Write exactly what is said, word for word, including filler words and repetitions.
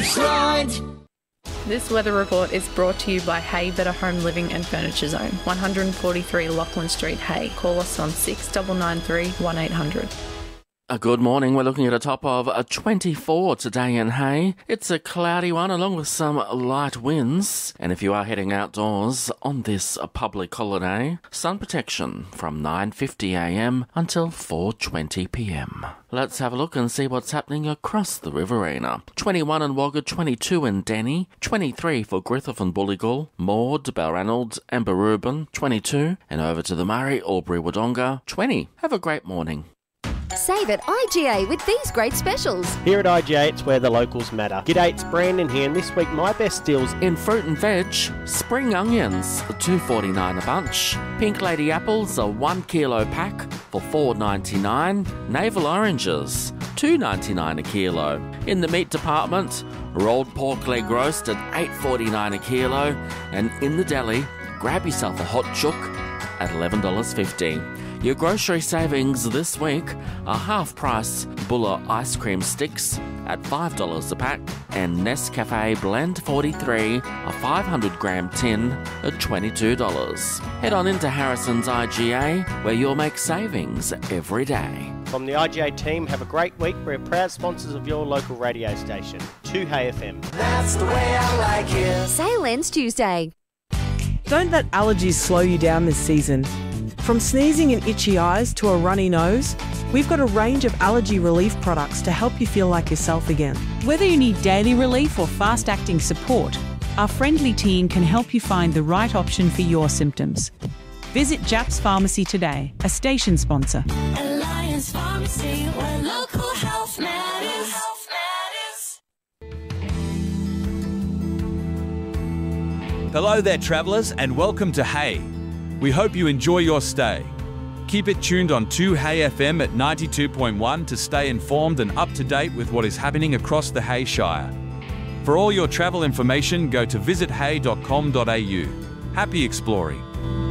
slide. This weather report is brought to you by Hay Better Home Living and Furniture Zone, one forty-three Lachlan Street, Hay. Call us on six nine nine three, one eight hundred. A good morning. We're looking at a top of a twenty-four today in Hay. It's a cloudy one along with some light winds. And if you are heading outdoors on this public holiday, sun protection from nine fifty a m until four twenty p m. Let's have a look and see what's happening across the Riverina. twenty-one in Wagga, twenty-two in Denny, twenty-three for Griffith and Bulligal, Maud, Balranald and Barubin, twenty-two, and over to the Murray, Albury, Wodonga, twenty. Have a great morning. Save at I G A with these great specials. Here at I G A, it's where the locals matter. G'day, it's Brandon here, and this week my best deals in fruit and veg. Spring onions, two forty-nine a bunch. Pink lady apples, a one kilo pack for four ninety-nine. Navel oranges, two ninety-nine a kilo. In the meat department, rolled pork leg roast at eight forty-nine a kilo. And in the deli, grab yourself a hot chook at eleven dollars fifty. Your grocery savings this week are half-price Buller ice cream sticks at five dollars a pack and Nescafe Blend forty-three, a five hundred gram tin at twenty-two dollars. Head on into Harrison's I G A where you'll make savings every day. From the I G A team, have a great week. We're proud sponsors of your local radio station, two Hay F M. That's the way I like it. Sale ends Tuesday. Don't let allergies slow you down this season. From sneezing and itchy eyes to a runny nose, we've got a range of allergy relief products to help you feel like yourself again. Whether you need daily relief or fast-acting support, our friendly team can help you find the right option for your symptoms. Visit Japs Pharmacy today, a station sponsor. Alliance Pharmacy, where local health matters. Health matters. Hello there, travellers, and welcome to Hay. We hope you enjoy your stay. Keep it tuned on two Hay F M at ninety-two point one to stay informed and up to date with what is happening across the Hay Shire. For all your travel information, go to visit hay dot com dot a u. Happy exploring.